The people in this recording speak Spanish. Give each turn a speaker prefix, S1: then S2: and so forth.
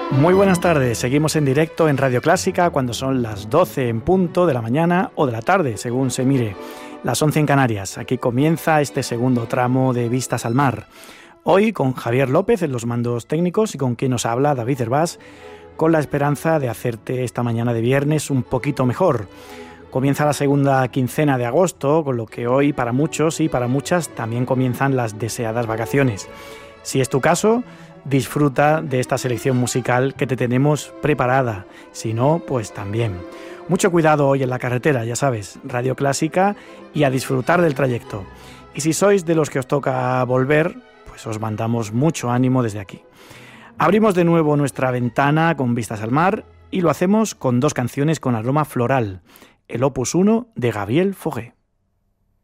S1: Muy buenas tardes, seguimos en directo en Radio Clásica cuando son las 12 en punto de la mañana o de la tarde, según se mire, las 11 en Canarias. Aquí comienza este segundo tramo de Vistas al Mar. Hoy con Javier López en los mandos técnicos y con quien nos habla David Hervás, con la esperanza de hacerte esta mañana de viernes un poquito mejor. Comienza la segunda quincena de agosto, con lo que hoy para muchos y para muchas también comienzan las deseadas vacaciones. Si es tu caso, disfruta de esta selección musical que te tenemos preparada. Si no, pues también. Mucho cuidado hoy en la carretera, ya sabes, Radio Clásica y a disfrutar del trayecto. Y si sois de los que os toca volver, pues os mandamos mucho ánimo desde aquí. Abrimos de nuevo nuestra ventana con vistas al mar y lo hacemos con dos canciones con aroma floral. El Opus 1 de Gabriel Fauré.